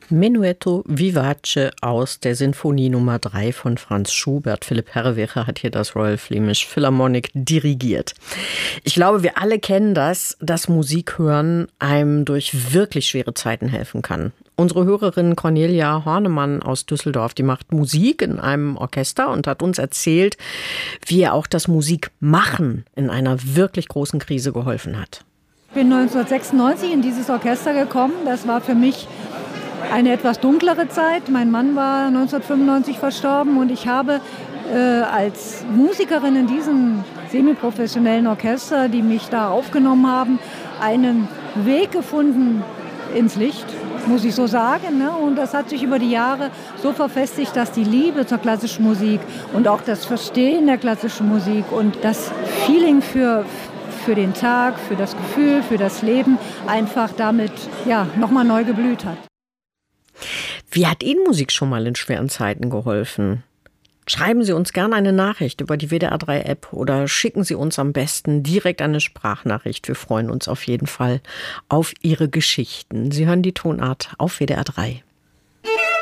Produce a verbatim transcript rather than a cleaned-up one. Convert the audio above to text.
Menuetto Vivace aus der Sinfonie Nummer drei von Franz Schubert. Philipp Herreweghe hat hier das Royal Flemish Philharmonic dirigiert. Ich glaube, wir alle kennen das, dass Musik hören einem durch wirklich schwere Zeiten helfen kann. Unsere Hörerin Cornelia Hornemann aus Düsseldorf, die macht Musik in einem Orchester und hat uns erzählt, wie ihr auch das Musikmachen in einer wirklich großen Krise geholfen hat. Ich bin neunzehnhundertsechsundneunzig in dieses Orchester gekommen. Das war für mich eine etwas dunklere Zeit. Mein Mann war neunzehnhundertfünfundneunzig verstorben und ich habe äh, als Musikerin in diesem semiprofessionellen Orchester, die mich da aufgenommen haben, einen Weg gefunden ins Licht, muss ich so sagen. Ne? Und das hat sich über die Jahre so verfestigt, dass die Liebe zur klassischen Musik und auch das Verstehen der klassischen Musik und das Feeling für für den Tag, für das Gefühl, für das Leben einfach damit ja, nochmal neu geblüht hat. Wie hat Ihnen Musik schon mal in schweren Zeiten geholfen? Schreiben Sie uns gerne eine Nachricht über die W D R drei App oder schicken Sie uns am besten direkt eine Sprachnachricht. Wir freuen uns auf jeden Fall auf Ihre Geschichten. Sie hören die Tonart auf W D R drei.